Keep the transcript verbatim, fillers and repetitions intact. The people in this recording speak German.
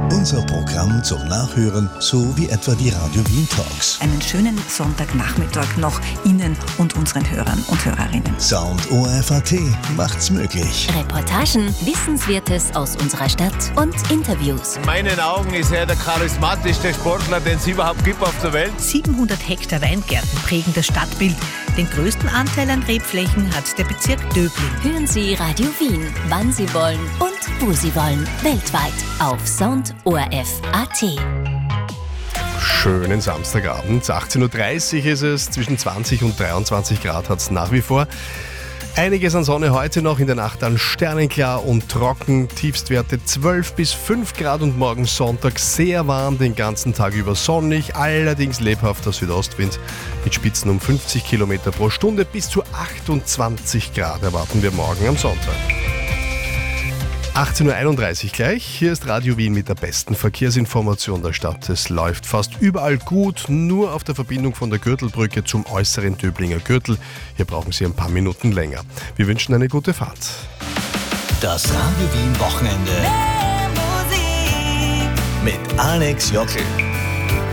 Unser Programm zum Nachhören, so wie etwa die Radio Wien Talks. Einen schönen Sonntagnachmittag noch Ihnen und unseren Hörern und Hörerinnen. Sound O R F A T macht's möglich. Reportagen, Wissenswertes aus unserer Stadt und Interviews. In meinen Augen ist er der charismatischste Sportler, den es überhaupt gibt auf der Welt. siebenhundert Hektar Weingärten prägen das Stadtbild. Den größten Anteil an Rebflächen hat der Bezirk Döbling. Hören Sie Radio Wien, wann Sie wollen und wo Sie wollen. Weltweit auf Sound O R F A T. Schönen Samstagabend. achtzehn Uhr dreißig ist es. Zwischen zwanzig und dreiundzwanzig Grad hat es nach wie vor. Einiges an Sonne heute noch, in der Nacht dann sternenklar und trocken. Tiefstwerte zwölf bis fünf Grad und morgen Sonntag sehr warm, den ganzen Tag über sonnig, allerdings lebhafter Südostwind mit Spitzen um fünfzig Kilometer pro Stunde. Bis zu achtundzwanzig Grad erwarten wir morgen am Sonntag. achtzehn Uhr einunddreißig gleich. Hier ist Radio Wien mit der besten Verkehrsinformation der Stadt. Es läuft fast überall gut, nur auf der Verbindung von der Gürtelbrücke zum äußeren Döblinger Gürtel. Hier brauchen Sie ein paar Minuten länger. Wir wünschen eine gute Fahrt. Das Radio Wien Wochenende mit Alex Jockel.